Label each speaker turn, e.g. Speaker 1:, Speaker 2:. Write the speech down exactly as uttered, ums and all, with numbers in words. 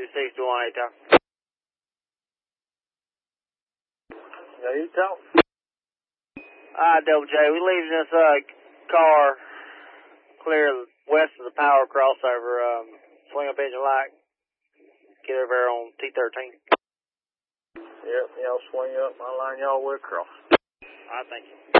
Speaker 1: two six two one eight, talk.
Speaker 2: Yeah, you talk.
Speaker 1: Alright, Double J, we leaving this uh, car clear west of the power crossover. Um, swing up engine light. Get over there on T thirteen.
Speaker 2: Yep, y'all swing up. I'll line y'all way across.
Speaker 1: Alright, thank you.